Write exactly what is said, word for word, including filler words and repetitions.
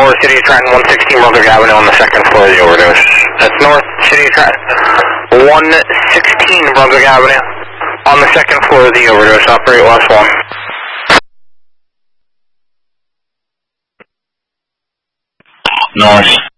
North City Trenton, one sixteen Brunswick Avenue on the second floor of the overdose. That's North City Trenton, one sixteen Brunswick Avenue on the second floor of the overdose. Operate last one. North.